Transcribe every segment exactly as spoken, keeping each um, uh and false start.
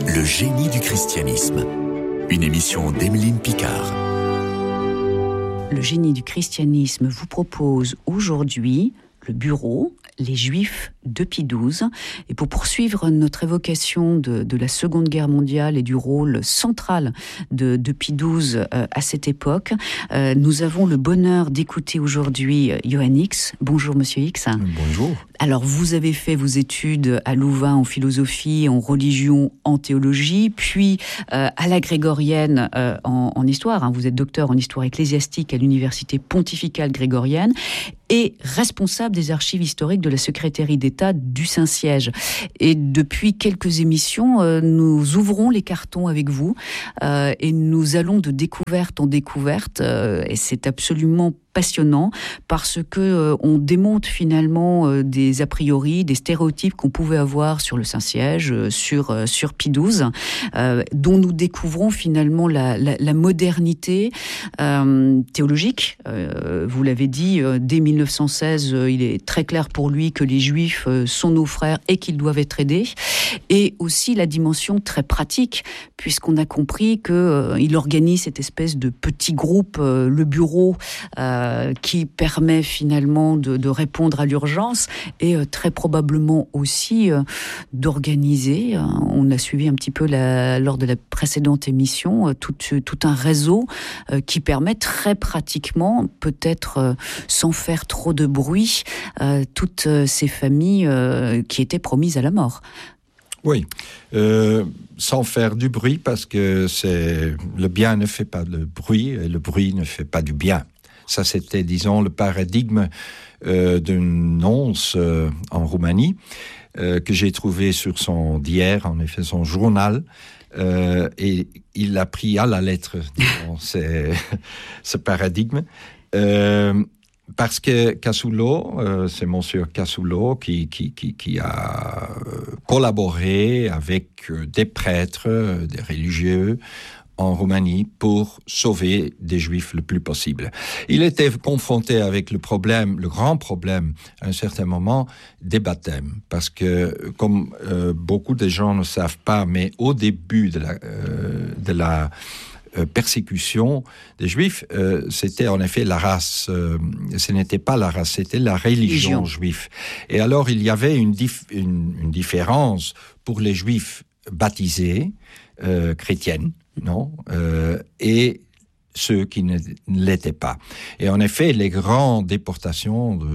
Le génie du christianisme. Une émission d'Emeline Picard. Le génie du christianisme vous propose aujourd'hui le bureau Les Juifs de Pie douze. Et pour poursuivre notre évocation de, de la Seconde Guerre mondiale et du rôle central de, de Pie douze euh, à cette époque, euh, nous avons le bonheur d'écouter aujourd'hui Johan X. Bonjour Monsieur X. Bonjour. Alors vous avez fait vos études à Louvain en philosophie, en religion, en théologie, puis euh, à la Grégorienne euh, en, en histoire. Hein. Vous êtes docteur en histoire ecclésiastique à l'Université pontificale grégorienne et responsable des archives historiques de la secrétairie d'État du Saint-Siège. Et depuis quelques émissions, euh, nous ouvrons les cartons avec vous euh, et nous allons de découverte en découverte euh, et c'est absolument passionnant parce que euh, on démonte finalement euh, des a priori, des stéréotypes qu'on pouvait avoir sur le Saint-Siège, euh, sur euh, sur Pie douze, euh, dont nous découvrons finalement la, la, la modernité euh, théologique. Euh, vous l'avez dit, euh, dès mille neuf cent seize, euh, il est très clair pour lui que les Juifs euh, sont nos frères et qu'ils doivent être aidés, et aussi la dimension très pratique, puisqu'on a compris que euh, il organise cette espèce de petit groupe, euh, le bureau. Euh, qui permet finalement de, de répondre à l'urgence et euh, très probablement aussi euh, d'organiser, euh, on a suivi un petit peu la, lors de la précédente émission, euh, tout, tout un réseau euh, qui permet très pratiquement, peut-être euh, sans faire trop de bruit, euh, toutes euh, ces familles euh, qui étaient promises à la mort. Oui, euh, sans faire du bruit, parce que c'est, le bien ne fait pas le bruit et le bruit ne fait pas du bien. Ça, c'était, disons, le paradigme euh, d'une nonce euh, en Roumanie euh, que j'ai trouvé sur son diaire, en effet, son journal. Euh, et il l'a pris à la lettre, disons, c'est, ce paradigme. Euh, parce que Cassulo, euh, c'est monsieur Cassulo qui, qui, qui, qui a collaboré avec des prêtres, des religieux, en Roumanie pour sauver des Juifs le plus possible. Il était confronté avec le problème, le grand problème, à un certain moment, des baptêmes. Parce que, comme euh, beaucoup de gens ne savent pas, mais au début de la, euh, de la euh, persécution des Juifs, euh, c'était en effet la race, euh, ce n'était pas la race, c'était la religion, religion. juive. Et alors, il y avait une, dif- une, une différence pour les Juifs baptisés, euh, chrétiennes, non, euh, et ceux qui ne l'étaient pas. Et en effet, les grandes déportations de,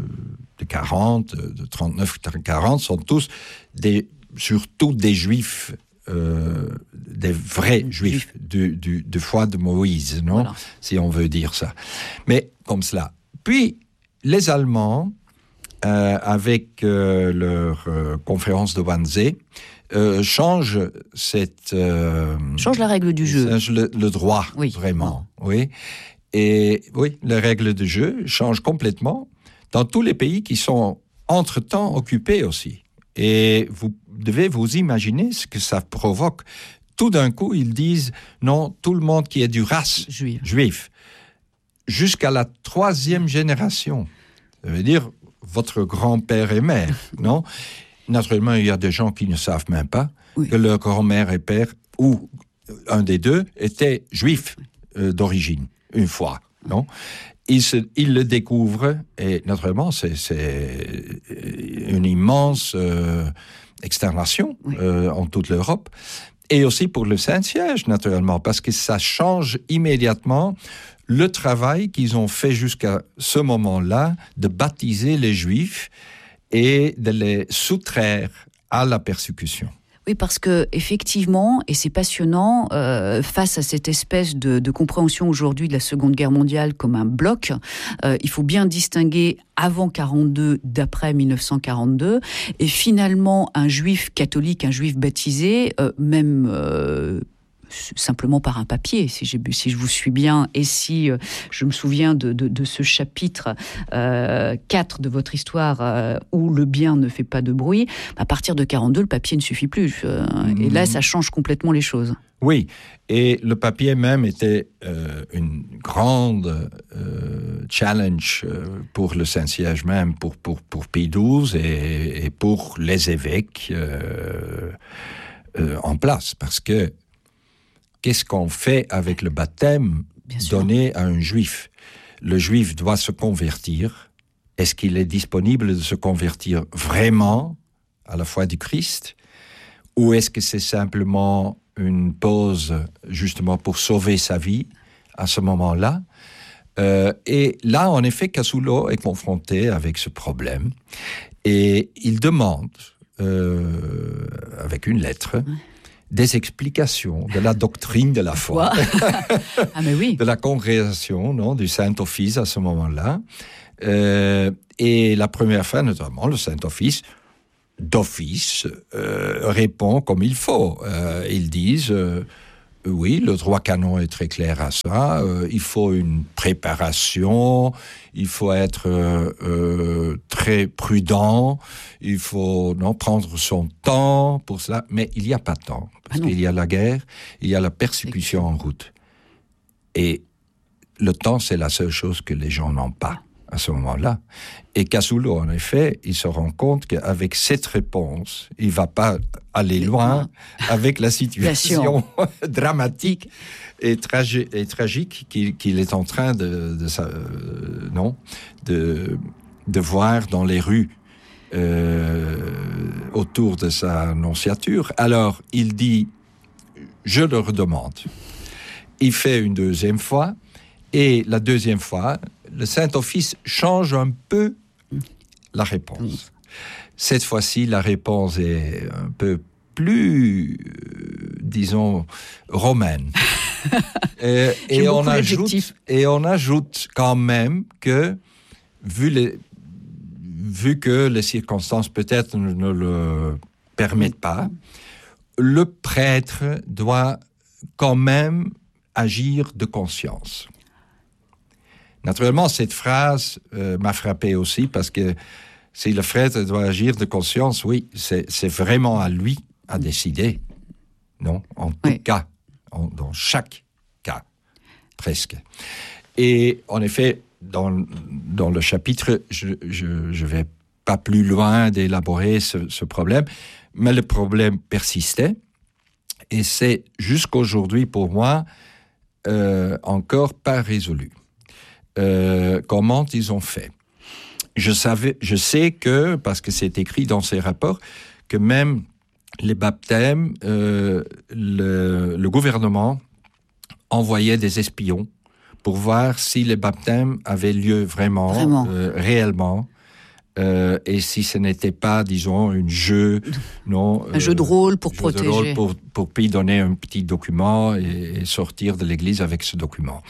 de quarante, de trente-neuf quarante sont tous des, surtout des Juifs, euh, des vrais Juifs, Juif. du, du, de foi de Moïse, non, voilà. Si on veut dire ça. Mais comme cela. Puis, les Allemands, euh, avec euh, leur euh, conférence de Wannsee, Euh, change cette euh, change la règle du jeu, change le, le droit, oui. Vraiment, oui. Et oui, les règles du jeu changent complètement dans tous les pays qui sont entre-temps occupés aussi. Et vous devez vous imaginer ce que ça provoque. Tout d'un coup, ils disent non, tout le monde qui est du race juif, juif jusqu'à la troisième génération. Ça veut dire votre grand-père et mère, non? Naturellement, il y a des gens qui ne savent même pas oui. que leur grand-mère et père, ou un des deux, était juif euh, d'origine, une fois. Non, ils, se, ils le découvrent, et naturellement, c'est, c'est une immense euh, externation oui. euh, en toute l'Europe. Et aussi pour le Saint-Siège, naturellement, parce que ça change immédiatement le travail qu'ils ont fait jusqu'à ce moment-là de baptiser les Juifs et de les soustraire à la persécution. Oui, parce que effectivement, et c'est passionnant, euh, face à cette espèce de, de compréhension aujourd'hui de la Seconde Guerre mondiale comme un bloc, euh, il faut bien distinguer avant quarante-deux, d'après mille neuf cent quarante-deux, et finalement un juif catholique, un juif baptisé, euh, même euh, simplement par un papier, si, j'ai, si je vous suis bien, et si euh, je me souviens de, de, de ce chapitre euh, quatre de votre histoire euh, où le bien ne fait pas de bruit, à partir de quarante-deux, le papier ne suffit plus. Euh, mmh. Et là, ça change complètement les choses. Oui, et le papier même était euh, une grande euh, challenge euh, pour le Saint-Siège même, pour, pour, pour Pie douze et, et pour les évêques. Euh, euh, en place. Parce que qu'est-ce qu'on fait avec le baptême donné à un juif? Le juif doit se convertir. Est-ce qu'il est disponible de se convertir vraiment à la foi du Christ? Ou est-ce que c'est simplement une pause justement pour sauver sa vie à ce moment-là? Euh, et là, en effet, Cassulo est confronté avec ce problème et il demande, euh, avec une lettre, des explications de la doctrine de la foi, ah, mais oui. de la congrégation, non, du Saint-Office à ce moment-là. Euh, et la première fois, notamment, le Saint-Office, d'office, euh, répond comme il faut. Euh, ils disent, euh, oui, le droit canon est très clair à ça, euh, il faut une préparation, il faut être euh, euh, très prudent, il faut non, prendre son temps pour cela, mais il n'y a pas de temps, parce ah qu'il y a la guerre, il y a la persécution en route. Et le temps, c'est la seule chose que les gens n'ont pas à ce moment-là. Et Cassulo, en effet, il se rend compte qu'avec cette réponse, il ne va pas aller loin avec la situation dramatique et, tragi- et tragique qu'il, qu'il est en train de, de, euh, non, de, de voir dans les rues euh, autour de sa nonciature. Alors, il dit, je le redemande. Il fait une deuxième fois, et la deuxième fois, le Saint-Office change un peu la réponse. Cette fois-ci, la réponse est un peu plus, euh, disons, romaine. et, et, on ajoute, et on ajoute quand même que, vu, les, vu que les circonstances peut-être ne, ne le permettent pas, le prêtre doit quand même agir de conscience. Naturellement, cette phrase euh, m'a frappé aussi parce que si le prêtre doit agir de conscience, oui, c'est, c'est vraiment à lui à décider. Non, en tout oui. cas, en, dans chaque cas, presque. Et en effet, dans, dans le chapitre, je ne vais pas plus loin d'élaborer ce, ce problème, mais le problème persistait et c'est jusqu'aujourd'hui pour moi euh, encore pas résolu. Euh, comment ils ont fait. Je savais, je sais que, parce que c'est écrit dans ces rapports, que même les baptêmes, euh, le, le gouvernement envoyait des espions pour voir si les baptêmes avaient lieu vraiment, vraiment. Euh, réellement, euh, et si ce n'était pas, disons, un jeu, non, un euh, jeu de rôle pour jeu protéger, de rôle pour, pour puis donner un petit document et, et sortir de l'église avec ce document.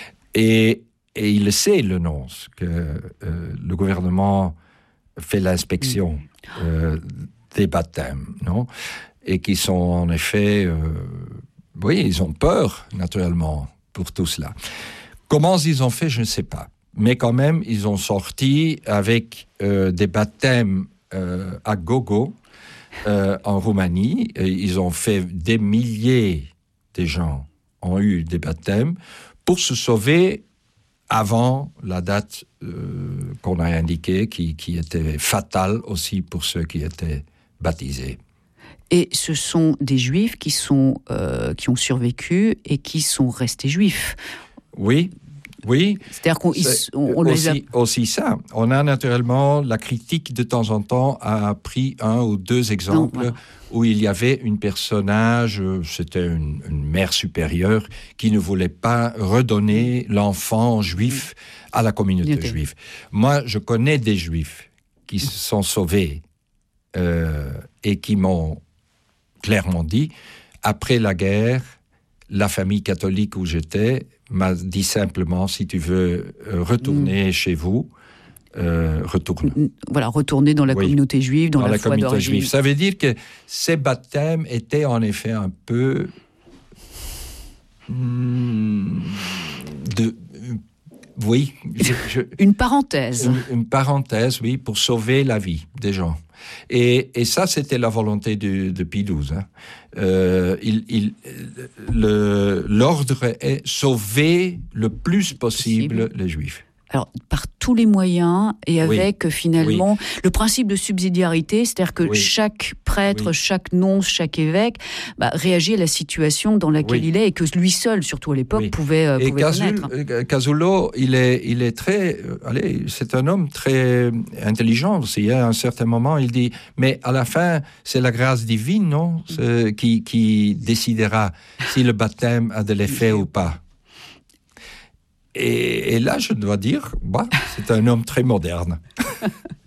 Et Et il le sait, le nonce, que euh, le gouvernement fait l'inspection euh, des baptêmes, non? Et qui sont en effet... Euh, oui, ils ont peur, naturellement, pour tout cela. Comment ils ont fait, je ne sais pas. Mais quand même, ils ont sorti avec euh, des baptêmes euh, à gogo euh, en Roumanie. Et ils ont fait des milliers de gens ont eu des baptêmes pour se sauver avant la date euh, qu'on a indiquée, qui, qui était fatale aussi pour ceux qui étaient baptisés. Et ce sont des juifs qui, sont, euh, qui ont survécu et qui sont restés juifs. Oui, oui. C'est-à-dire qu'on C'est on, on aussi, les a... aussi ça. On a naturellement, la critique de temps en temps a pris un ou deux exemples non, voilà. où il y avait une personnage, c'était une, une mère supérieure, qui ne voulait pas redonner l'enfant juif à la communauté okay. juive. Moi, je connais des juifs qui se sont sauvés euh, et qui m'ont clairement dit, après la guerre, la famille catholique où j'étais m'a dit simplement, si tu veux retourner mmh. chez vous, euh, retourne. Voilà, retourner dans la oui, communauté juive, dans, dans la, la foi d'origine. Juive. Ça veut dire que ces baptêmes étaient en effet un peu hmm, de... Oui. Je, je, une parenthèse. Une, une parenthèse, oui, pour sauver la vie des gens. Et, et ça, c'était la volonté de, de Pie douze. Hein. Euh, il, il, le, l'ordre est sauver le plus possible, possible. les Juifs. Alors, par tous les moyens et avec oui. finalement oui. le principe de subsidiarité, c'est-à-dire que oui. chaque prêtre, oui. chaque nonce, chaque évêque bah, réagit à la situation dans laquelle oui. il est et que lui seul, surtout à l'époque, oui. pouvait, euh, et pouvait Casul, connaître. Casulo, il est, il est très... Euh, allez, c'est un homme très intelligent aussi. Hein. À un certain moment, il dit, mais à la fin, c'est la grâce divine, non, qui, qui décidera si le baptême a de l'effet ou pas. Et, et là, je dois dire, bah, c'est un homme très moderne.